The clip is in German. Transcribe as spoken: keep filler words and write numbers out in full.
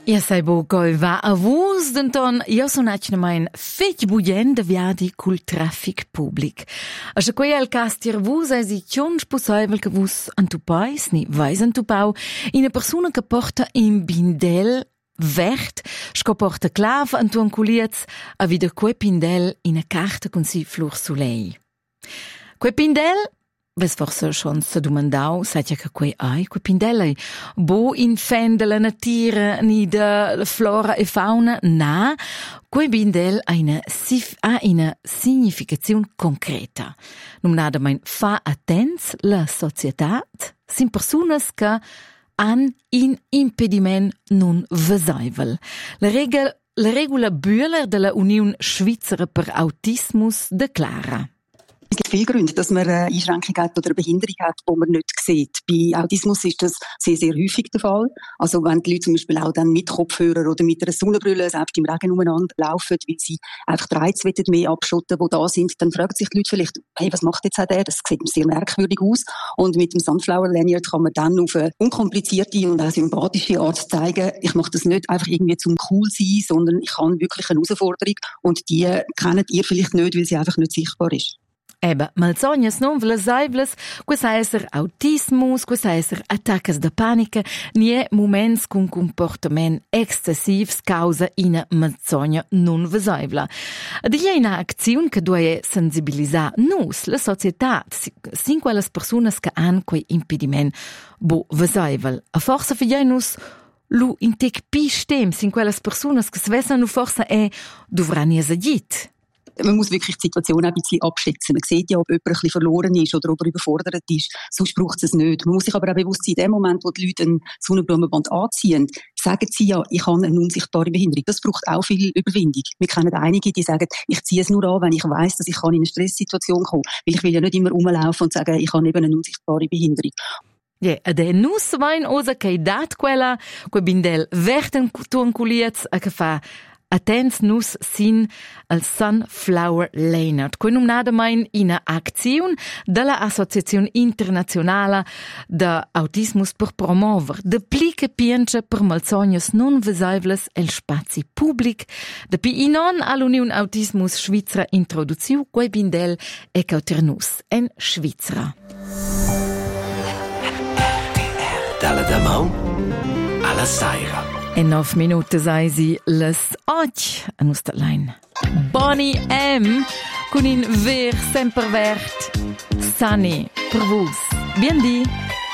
Ja sai bo coi va a vus denton io sono mein fetch bugen de viadi cul traffic public. A che quei al castir vus ai si chons possibel che vus antupais ni vais antupau in a persona che porta in bindel vert, sco porta clav antuan culiez a vida quei pindel in a carta con si flur sulei. Quei pindel Ves forse schon se domandau, sai che quei ai, quei pindellei, bo in fen de la natura ni de flora e fauna, na, quei pindel ha una, ha una significazione concreta. Numnada mein fa attens la societat, sin personas che han in impediment non vesaivel. La regla, la regula Bühler de la Union Schweizer per Autismus declara. Es gibt viele Gründe, dass man eine Einschränkung hat oder eine Behinderung hat, die man nicht sieht. Bei Autismus ist das sehr, sehr häufig der Fall. Also wenn die Leute zum Beispiel auch dann mit Kopfhörer oder mit einer Sonnenbrille selbst im Regen umeinander laufen, weil sie einfach die Reize mehr abschotten, die da sind, dann fragen sich die Leute vielleicht, hey, was macht jetzt auch der? Das sieht sehr merkwürdig aus. Und mit dem Sunflower Lanyard kann man dann auf eine unkomplizierte und auch sympathische Art zeigen, ich mache das nicht einfach irgendwie zum cool sein, sondern ich habe wirklich eine Herausforderung und die kennt ihr vielleicht nicht, weil sie einfach nicht sichtbar ist. Eba, malsognas non vesaibles, questa esser autismus, questa esser attaccas de panica, nie moments con comportament excessivs causa ina malsogna non vesaibla. Ed è una azione che deve sensibilizzare nus, la società, sin quelles personas che han quei impediment bo vesaibel. A forza für nus lu intec pi stem, sin quelles personas che svessano forza e dovranno esagit. Man muss wirklich die Situation auch ein bisschen abschätzen. Man sieht ja, ob jemand ein bisschen verloren ist oder ob er überfordert ist. Sonst braucht es nicht. Man muss sich aber auch bewusst sein, in dem Moment, wo die Leute ein Sonnenblumenband anziehen, sagen sie ja, ich habe eine unsichtbare Behinderung. Das braucht auch viel Überwindung. Wir kennen einige, die sagen, ich ziehe es nur an, wenn ich weiss, dass ich in eine Stresssituation kommen kann. Weil ich will ja nicht immer rumlaufen und sagen, ich habe eben eine unsichtbare Behinderung. Ja, ed è nus vain osa che dat quella, que bindel verten tuan culiez, a che fa Attens nus sin al Sunflower Lanyard, quei numnada mein ina acziun della Associazione Internazionale de Autismus per promover de plica piencha per malsognas non vesaibles el spazi public, de pi inon all'Union Autismus Schweizer introduziu quei bindel e cauternus en Schweizer. Dalla Damau alla Saira. In nove minuten sei sie les och a nostra line. Bonnie M. con in ver semper vert. Sunny per vos. Bien dit.